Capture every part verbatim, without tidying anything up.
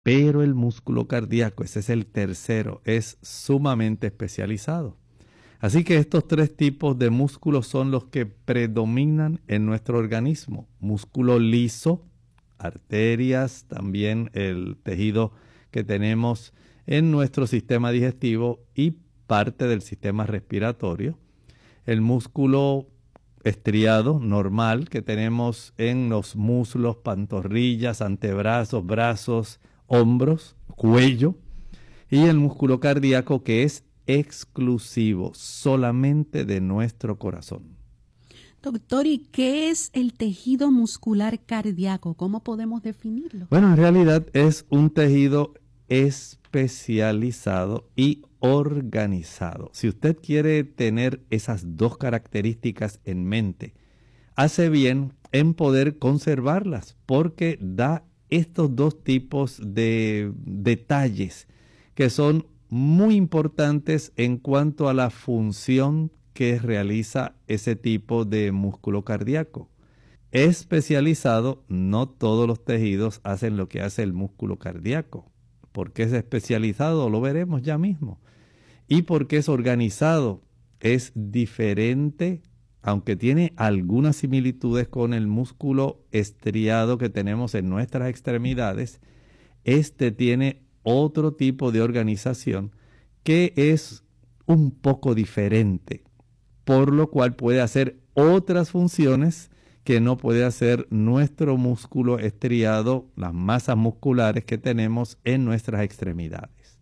Pero el músculo cardíaco, ese es el tercero, es sumamente especializado. Así que estos tres tipos de músculos son los que predominan en nuestro organismo. Músculo liso, arterias, también el tejido que tenemos en nuestro sistema digestivo y parte del sistema respiratorio. El músculo estriado, normal, que tenemos en los muslos, pantorrillas, antebrazos, brazos, hombros, cuello. Y el músculo cardíaco, que es exclusivo solamente de nuestro corazón. Doctor, ¿y qué es el tejido muscular cardíaco? ¿Cómo podemos definirlo? Bueno, en realidad es un tejido especializado y organizado. Si usted quiere tener esas dos características en mente, hace bien en poder conservarlas, porque da estos dos tipos de detalles que son muy importantes en cuanto a la función que realiza ese tipo de músculo cardíaco. Especializado, no todos los tejidos hacen lo que hace el músculo cardíaco. ¿Por qué es especializado? Lo veremos ya mismo. Y porque es organizado, es diferente, aunque tiene algunas similitudes con el músculo estriado que tenemos en nuestras extremidades. Este tiene otro tipo de organización que es un poco diferente, por lo cual puede hacer otras funciones que no puede hacer nuestro músculo estriado, las masas musculares que tenemos en nuestras extremidades.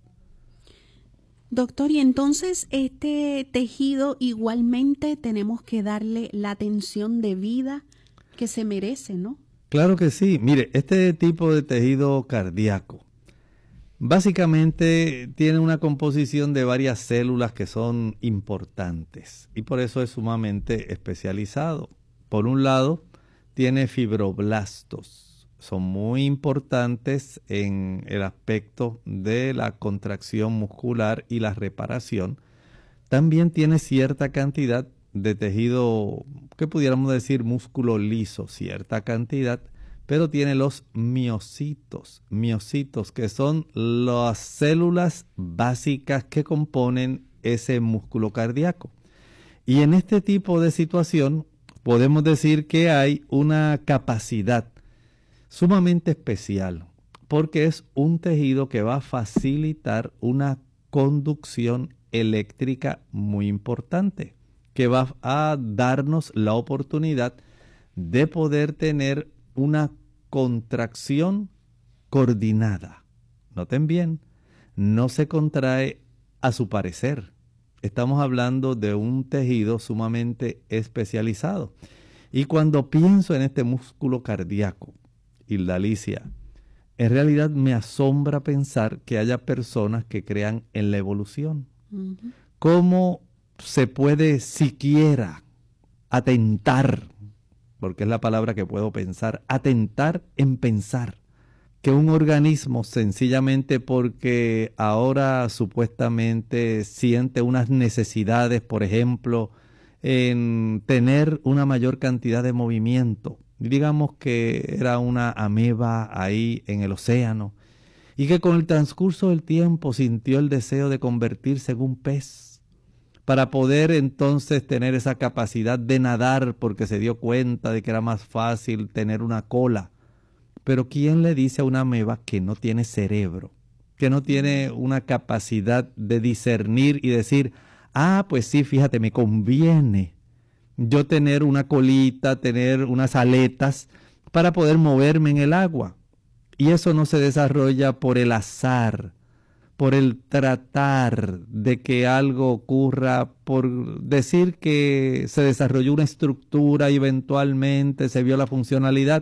Doctor, y entonces este tejido igualmente tenemos que darle la atención debida que se merece, ¿no? Claro que sí. Mire, este tipo de tejido cardíaco básicamente tiene una composición de varias células que son importantes y por eso es sumamente especializado. Por un lado, tiene fibroblastos. Son muy importantes en el aspecto de la contracción muscular y la reparación. También tiene cierta cantidad de tejido, que pudiéramos decir músculo liso, cierta cantidad, pero tiene los miocitos, miocitos que son las células básicas que componen ese músculo cardíaco. Y en este tipo de situación podemos decir que hay una capacidad sumamente especial, porque es un tejido que va a facilitar una conducción eléctrica muy importante, que va a darnos la oportunidad de poder tener una contracción coordinada. Noten bien, no se contrae a su parecer. Estamos hablando de un tejido sumamente especializado. Y cuando pienso en este músculo cardíaco, Hilda Alicia, en realidad me asombra pensar que haya personas que crean en la evolución. Uh-huh. ¿Cómo se puede siquiera atentar, porque es la palabra que puedo pensar, atentar en pensar que un organismo sencillamente porque ahora supuestamente siente unas necesidades, por ejemplo, en tener una mayor cantidad de movimiento, digamos que era una ameba ahí en el océano, y que con el transcurso del tiempo sintió el deseo de convertirse en un pez, para poder entonces tener esa capacidad de nadar, porque se dio cuenta de que era más fácil tener una cola. Pero ¿quién le dice a una ameba que no tiene cerebro, que no tiene una capacidad de discernir y decir, ah, pues sí, fíjate, me conviene yo tener una colita, tener unas aletas para poder moverme en el agua? Y eso no se desarrolla por el azar, por el tratar de que algo ocurra, por decir que se desarrolló una estructura y eventualmente se vio la funcionalidad.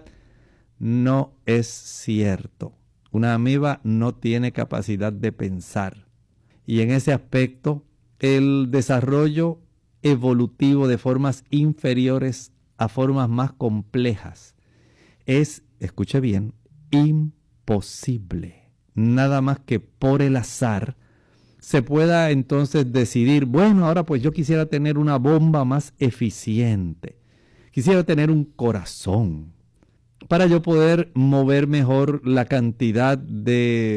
No es cierto. Una ameba no tiene capacidad de pensar. Y en ese aspecto, el desarrollo evolutivo de formas inferiores a formas más complejas es, escuche bien, imposible. Nada más que por el azar se pueda entonces decidir, bueno, ahora pues yo quisiera tener una bomba más eficiente. Quisiera tener un corazón. para yo poder mover mejor la cantidad de